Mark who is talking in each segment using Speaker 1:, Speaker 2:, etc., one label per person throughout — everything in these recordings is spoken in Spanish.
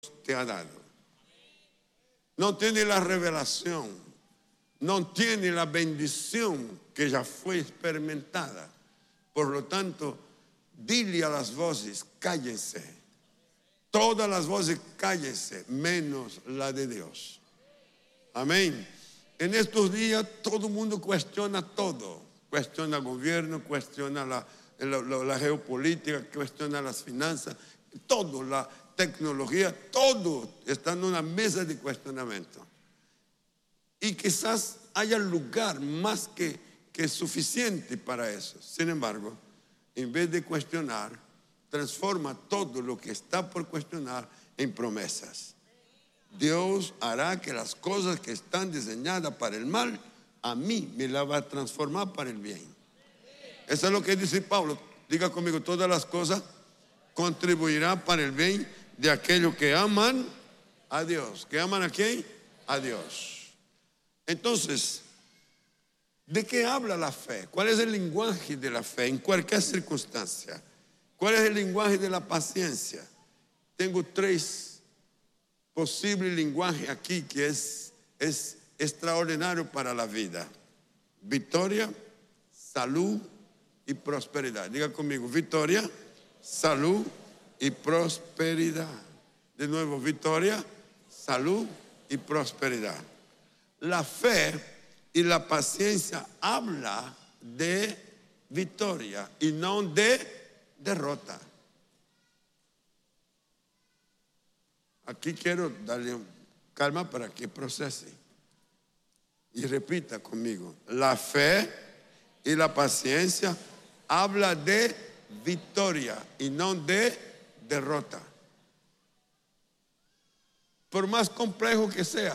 Speaker 1: te ha dado. No tiene la revelación, no tiene la bendición que ya fue experimentada. Por lo tanto, dile a las voces, cállense. Todas las voces cállense, menos la de Dios. Amén. En estos días todo el mundo cuestiona todo. Cuestiona el gobierno, cuestiona la geopolítica, cuestiona las finanzas, todo, la tecnología, todo está en una mesa de cuestionamiento. Y quizás haya lugar más que suficiente para eso. Sin embargo, en vez de cuestionar, transforma todo lo que está por cuestionar en promesas. Dios hará que las cosas que están diseñadas para el mal, a mí me las va a transformar para el bien. Eso es lo que dice Pablo. Diga conmigo, todas las cosas contribuirán para el bien de aquellos que aman a Dios. ¿Que aman a quién? A Dios. Entonces, ¿de qué habla la fe? ¿Cuál es el lenguaje de la fe en cualquier circunstancia? ¿Cuál es el lenguaje de la paciencia? Tengo 3 posibles lenguajes aquí que es extraordinario para la vida: victoria, salud y prosperidad. Diga conmigo, victoria, salud y prosperidad. De nuevo, victoria, salud y prosperidad. La fe y la paciencia habla de victoria y no de derrota. Aquí quiero darle calma para que procese y repita conmigo. La fe y la paciencia habla de victoria y no de derrota. Por más complejo que sea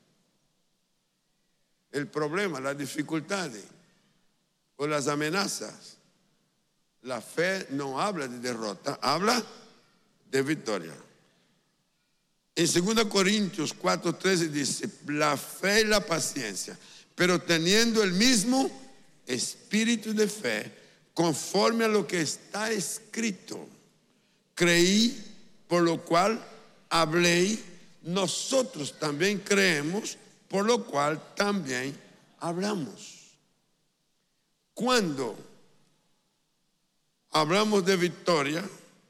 Speaker 1: el problema, las dificultades o las amenazas, la fe no habla de derrota, habla de victoria. En 2 Corintios 4:13 dice, la fe y la paciencia, pero teniendo el mismo espíritu de fe, conforme a lo que está escrito. Creí, por lo cual hablé, nosotros también creemos, por lo cual también hablamos. Cuando hablamos de victoria,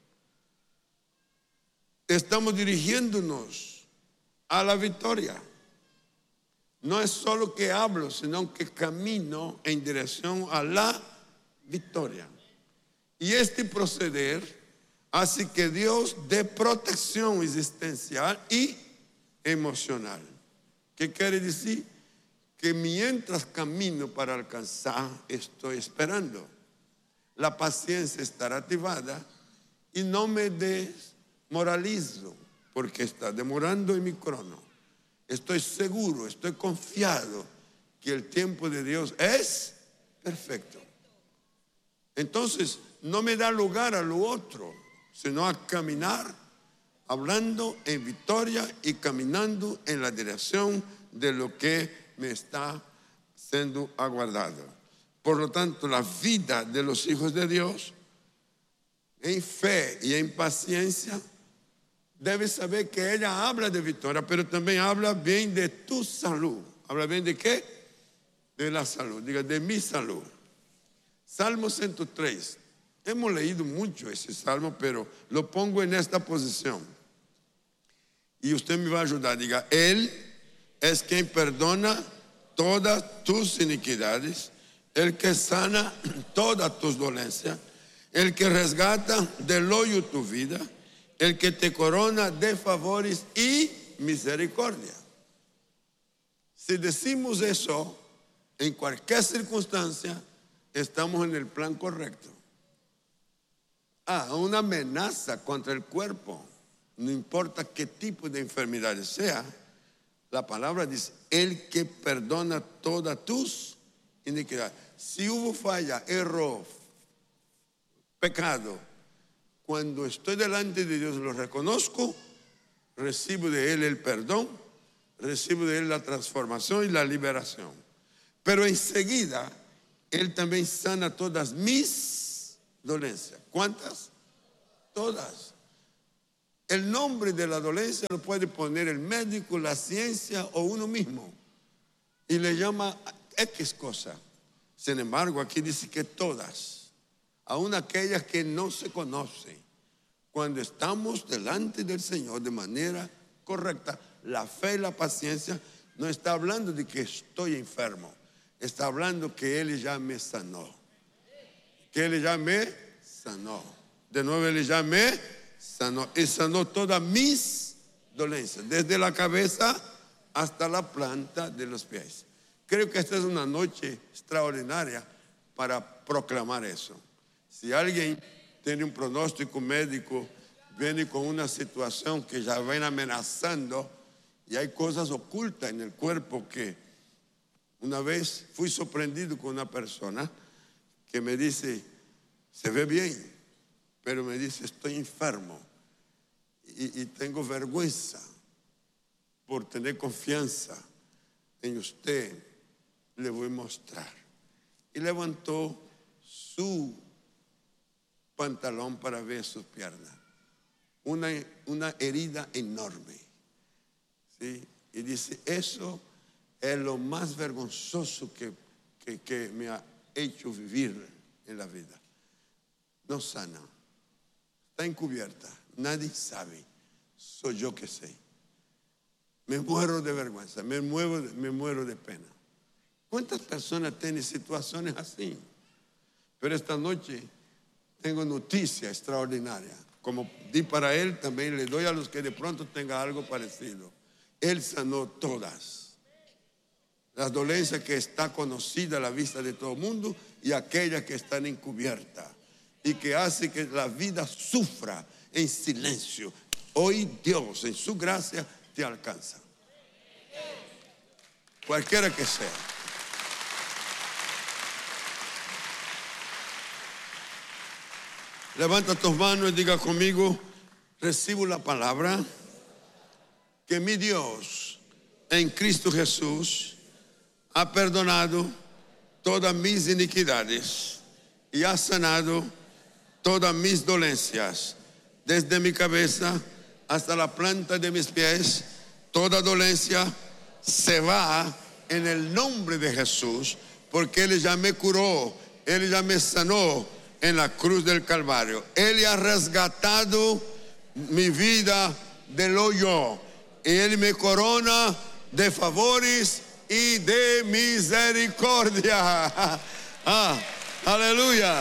Speaker 1: estamos dirigiéndonos a la victoria. No es solo que hablo, sino que camino en dirección a la victoria. Y este proceder hace que Dios dé protección existencial y emocional. ¿Qué quiere decir? Que mientras camino para alcanzar, estoy esperando. La paciencia estará activada y no me desmoralizo porque está demorando en mi crono. Estoy seguro, estoy confiado que el tiempo de Dios es perfecto. Entonces, no me da lugar a lo otro, sino a caminar, hablando en victoria y caminando en la dirección de lo que me está siendo aguardado. Por lo tanto, la vida de los hijos de Dios, en fe y en paciencia, debes saber que ella habla de victoria, pero también habla bien de tu salud. ¿Habla bien de qué? De la salud. Diga, de mi salud. Salmo 103. Hemos leído mucho ese salmo, pero lo pongo en esta posición. Y usted me va a ayudar. Diga, Él es quien perdona todas tus iniquidades, el que sana todas tus dolencias, el que resgata del hoyo tu vida, el que te corona de favores y misericordia. Si decimos eso, en cualquier circunstancia, estamos en el plan correcto. Una amenaza contra el cuerpo, no importa qué tipo de enfermedad sea, la palabra dice, el que perdona todas tus iniquidades. Si hubo falla, error, pecado, cuando estoy delante de Dios lo reconozco, recibo de Él el perdón, recibo de Él la transformación y la liberación. Pero enseguida, Él también sana todas mis dolencias. ¿Cuántas? Todas. El nombre de la dolencia lo puede poner el médico, la ciencia o uno mismo. Y le llama X cosa. Sin embargo, aquí dice que todas, aun aquellas que no se conocen, cuando estamos delante del Señor de manera correcta, la fe y la paciencia no está hablando de que estoy enfermo, está hablando que Él ya me sanó. Que Él ya me sanó. De nuevo Él ya me sanó. Y sanó todas mis dolencias, desde la cabeza hasta la planta de los pies. Creo que esta es una noche extraordinaria para proclamar eso. Si alguien tiene un pronóstico médico, viene con una situación que ya ven amenazando y hay cosas ocultas en el cuerpo que una vez fui sorprendido con una persona que me dice, se ve bien, pero me dice, estoy enfermo y tengo vergüenza por tener confianza en usted. Le voy a mostrar. Y levantó su pantalón para ver sus piernas. Una herida enorme. ¿Sí? Y dice, eso es lo más vergonzoso que me ha hecho vivir en la vida. No sana. Está encubierta. Nadie sabe. Soy yo que sé. Me muero de vergüenza. Me muero de pena. ¿Cuántas personas tienen situaciones así? Pero esta noche tengo noticia extraordinaria. Como di para él, también le doy a los que de pronto tengan algo parecido. Él sanó todas las dolencias que está conocida a la vista de todo el mundo y aquellas que están encubiertas y que hace que la vida sufra en silencio. Hoy Dios en su gracia te alcanza, cualquiera que sea. Levanta tus manos y diga conmigo, recibo la palabra que mi Dios en Cristo Jesús ha perdonado todas mis iniquidades y ha sanado todas mis dolencias, desde mi cabeza hasta la planta de mis pies. Toda dolencia se va en el nombre de Jesús, porque Él ya me curó, Él ya me sanó en la cruz del Calvario. Él ha resgatado mi vida del hoyo y Él me corona de favores y de misericordia. Aleluya.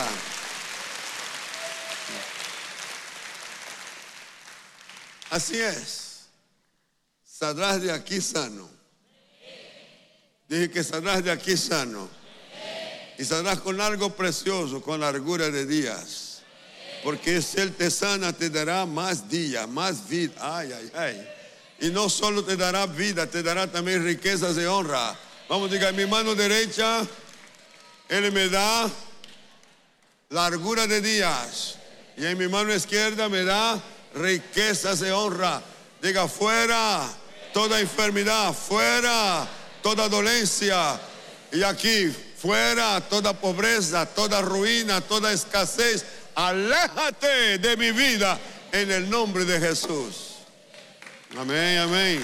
Speaker 1: Así es. Saldrás de aquí sano. Dije que saldrás de aquí sano. Y saldrás con algo precioso, con largura de días. Porque si Él te sana, te dará más días, más vida. Ay, ay, ay. Y no solo te dará vida, te dará también riquezas de honra. Vamos a decir, en mi mano derecha, Él me da largura de días. Y en mi mano izquierda me da riquezas de honra. Diga, fuera toda enfermedad, fuera toda dolencia. Y aquí, fuera toda pobreza, toda ruina, toda escasez. Aléjate de mi vida en el nombre de Jesús. Amén, amén.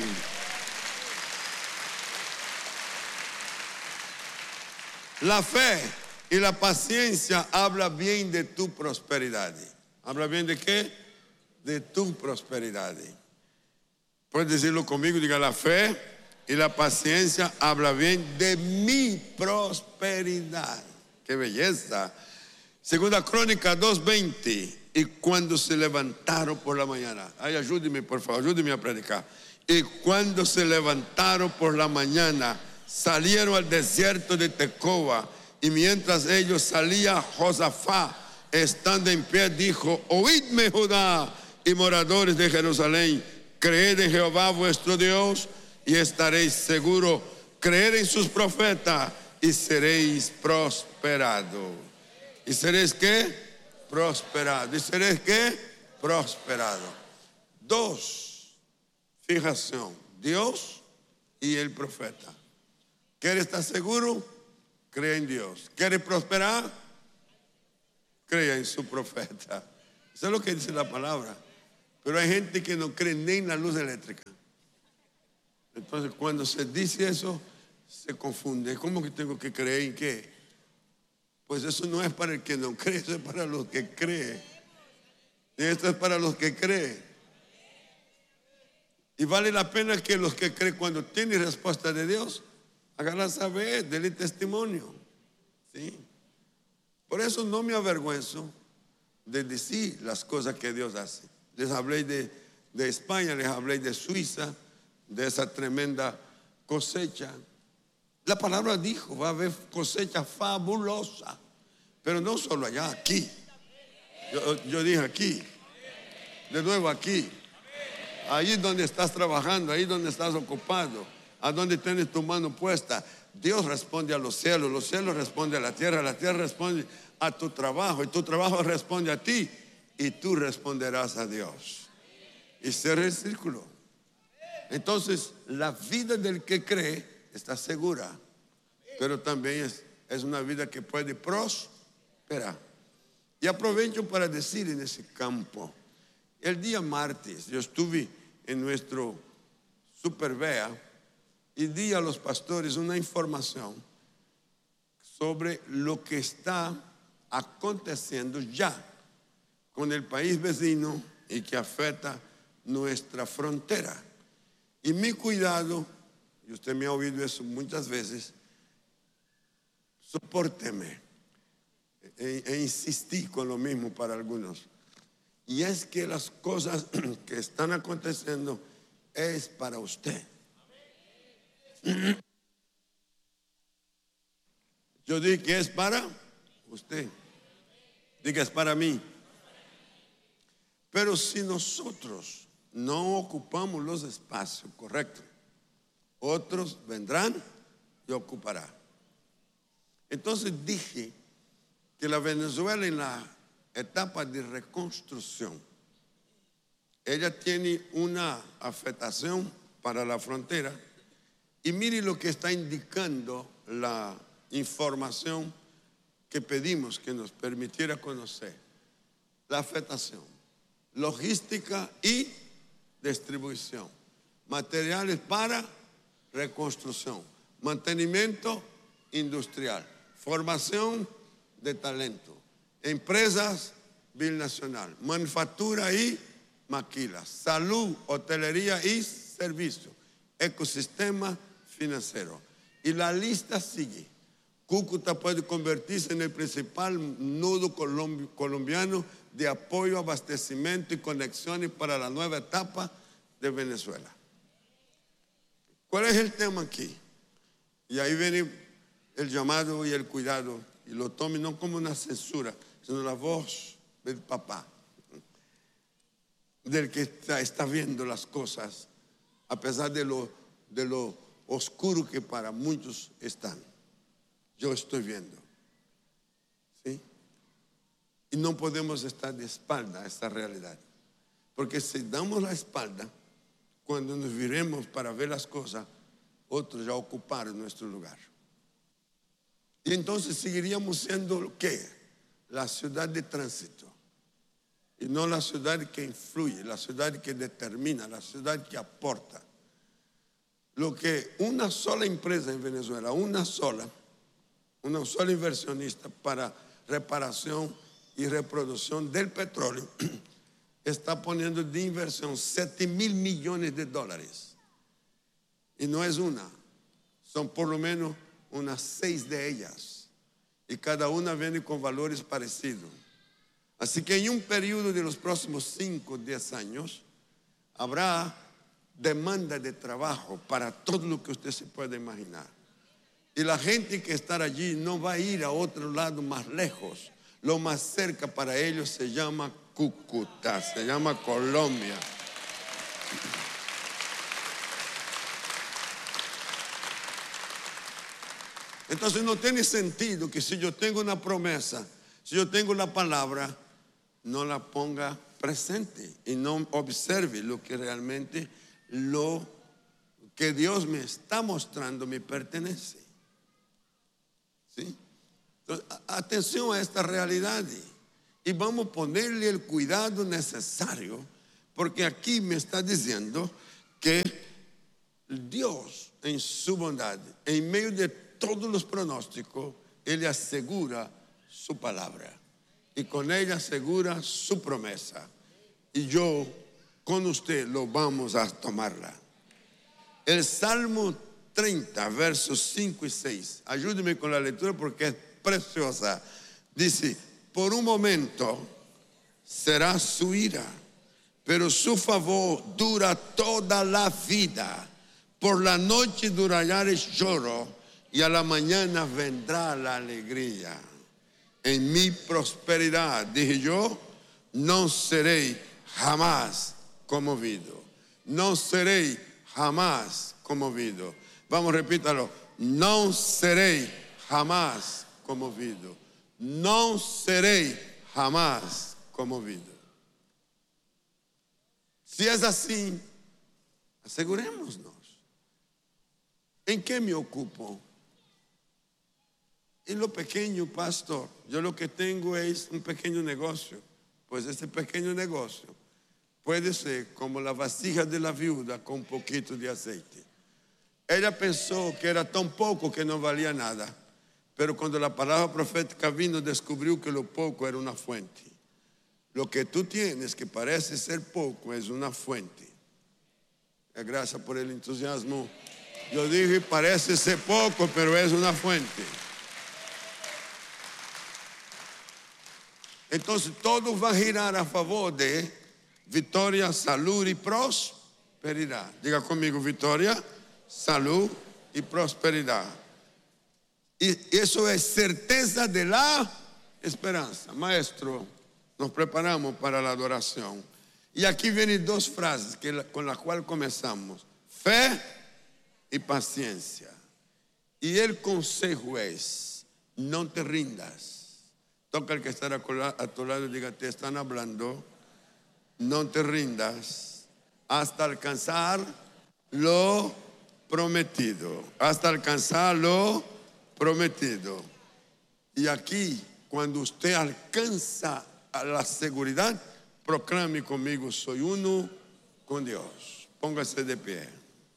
Speaker 1: La fe y la paciencia habla bien de tu prosperidad. ¿Habla bien de qué? De tu prosperidad. Puedes decirlo conmigo, diga, la fe y la paciencia habla bien de mi prosperidad. ¡Qué belleza! Segunda Crónica 2:20. Y cuando se levantaron por la mañana, ay, ayúdeme por favor, ayúdeme a predicar. Y cuando se levantaron por la mañana, salieron al desierto de Tecoa. Y mientras ellos salían, Josafat, estando en pie, dijo: oídme, Judá y moradores de Jerusalén, creed en Jehová vuestro Dios y estaréis seguros. Creed en sus profetas y seréis prosperados. ¿Y seréis qué? Prosperado. ¿Y seréis qué? Prosperado. Dos, fijación, Dios y el profeta. ¿Quieres estar seguro? Cree en Dios. ¿Quieres prosperar? Crea en su profeta. Eso es lo que dice la palabra. Pero hay gente que no cree ni en la luz eléctrica. Entonces cuando se dice eso, se confunde. ¿Cómo que tengo que creer en qué? Pues eso no es para el que no cree, eso es para los que creen. Y esto es para los que creen. Y vale la pena que los que creen, cuando tienen respuesta de Dios, háganla saber, denle testimonio. ¿Sí? Por eso no me avergüenzo de decir las cosas que Dios hace. Les hablé de España, les hablé de Suiza, de esa tremenda cosecha. La palabra dijo, va a haber cosecha fabulosa, pero no solo allá, aquí. Yo dije aquí, de nuevo aquí. Ahí donde estás trabajando, ahí donde estás ocupado, a donde tienes tu mano puesta. Dios responde a los cielos responden a la tierra responde a tu trabajo, y tu trabajo responde a ti, y tú responderás a Dios. Y cierra el círculo. Entonces, la vida del que cree está segura, pero también es una vida que puede prosperar. Y aprovecho para decir en ese campo, el día martes yo estuve en nuestro Super Bea y di a los pastores una información sobre lo que está aconteciendo ya con el país vecino y que afecta nuestra frontera. Y mi cuidado, y usted me ha oído eso muchas veces, sopórteme, e insistí con lo mismo para algunos. Y es que las cosas que están aconteciendo es para usted. Yo dije que es para usted. Diga, es para mí. Pero si nosotros no ocupamos los espacios correctos, otros vendrán y ocuparán. Entonces dije que la Venezuela en la etapa de reconstrucción, ella tiene una afectación para la frontera, y mire lo que está indicando la información que pedimos que nos permitiera conocer: la afectación, logística y distribución, materiales para reconstrucción, mantenimiento industrial, formación de talento, empresas binacional, manufactura y maquila, salud, hotelería y servicio, ecosistema financiero. Y la lista sigue. Cúcuta puede convertirse en el principal nudo colombiano de apoyo, abastecimiento y conexiones para la nueva etapa de Venezuela. ¿Cuál es el tema aquí? Y ahí viene el llamado y el cuidado, y lo tome no como una censura, sino la voz del papá, del que está viendo las cosas a pesar de lo oscuro que para muchos están. Yo estoy viendo, ¿sí? Y no podemos estar de espalda a esta realidad, porque si damos la espalda, cuando nos viremos para ver las cosas, otros ya ocuparon nuestro lugar. Y entonces seguiríamos siendo ¿qué? La ciudad de tránsito, y no la ciudad que influye, la ciudad que determina, la ciudad que aporta. Lo que una sola empresa en Venezuela, una sola inversionista para reparación y reproducción del petróleo está poniendo de inversión 7,000 millones de dólares. Y no es una, son por lo menos unas 6 de ellas, y cada una viene con valores parecidos. Así que en un periodo de los próximos 5 o 10 años habrá demanda de trabajo para todo lo que usted se pueda imaginar. Y la gente que está allí no va a ir a otro lado más lejos. Lo más cerca para ellos se llama Cúcuta, se llama Colombia. Entonces no tiene sentido que si yo tengo una promesa, si yo tengo la palabra, no la ponga presente y no observe lo que realmente lo que Dios me está mostrando me pertenece. ¿Sí? Entonces, atención a esta realidad, y vamos a ponerle el cuidado necesario Porque aquí me está diciendo que Dios, en su bondad, en medio de todos los pronósticos, Él asegura su palabra. Y con ella asegura su promesa. Y yo, con usted, lo vamos a tomarla. El Salmo 30, versos 5 y 6. Ayúdeme con la lectura porque es preciosa. Dice: por un momento será su ira, pero su favor dura toda la vida. Por la noche durará el lloro y a la mañana vendrá la alegría. En mi prosperidad, dije yo, no seré jamás conmovido. No seré jamás conmovido. Vamos, repítalo. No seré jamás conmovido. No seré jamás conmovido. Si es así, asegurémonos. ¿En qué me ocupo? En lo pequeño, pastor. Yo lo que tengo es un pequeño negocio. Pues este pequeño negocio puede ser como la vasija de la viuda con un poquito de aceite. Ella pensó que era tan poco que no valía nada. Pero cuando la palabra profética vino, descubrió que lo poco era una fuente. Lo que tú tienes que parece ser poco es una fuente. Gracias por el entusiasmo. Yo dije, parece ser poco, pero es una fuente. Entonces todo va a girar a favor de victoria, salud y prosperidad. Diga conmigo: victoria, salud y prosperidad. Y eso es certeza de la esperanza. Maestro, nos preparamos para la adoración. Y aquí vienen dos frases con las cuales comenzamos: fe y paciencia. Y el consejo es: no te rindas. Toca el que está a tu lado y diga: te están hablando. No te rindas hasta alcanzar lo prometido. Hasta alcanzar lo prometido. Y aquí, cuando usted alcanza a la seguridad, proclame conmigo: soy uno con Dios. Póngase de pie.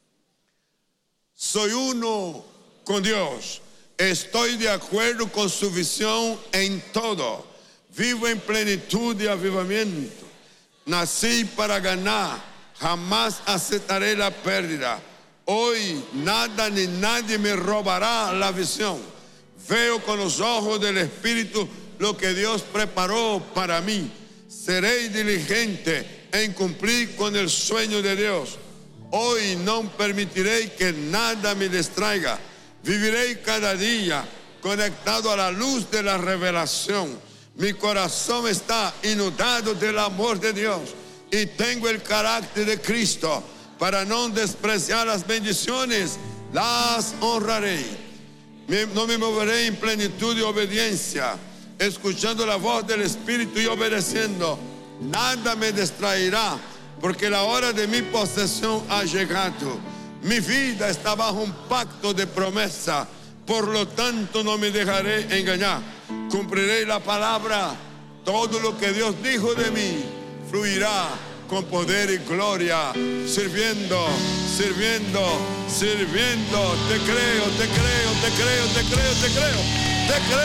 Speaker 1: Soy uno con Dios. Estoy de acuerdo con su visión en todo. Vivo en plenitud y avivamiento. Nací para ganar. Jamás aceptaré la pérdida. Hoy nada ni nadie me robará la visión. Veo con los ojos del Espíritu lo que Dios preparó para mí. Seré diligente en cumplir con el sueño de Dios. Hoy no permitiré que nada me distraiga. Viviré cada día conectado a la luz de la revelación. Mi corazón está inundado del amor de Dios y tengo el carácter de Cristo. Para no despreciar las bendiciones, las honraré. No me moveré en plenitud de obediencia, escuchando la voz del Espíritu y obedeciendo. Nada me distraerá, porque la hora de mi posesión ha llegado. Mi vida está bajo un pacto de promesa, por lo tanto no me dejaré engañar. Cumpliré la palabra. Todo lo que Dios dijo de mí fluirá con poder y gloria, sirviendo. Te creo.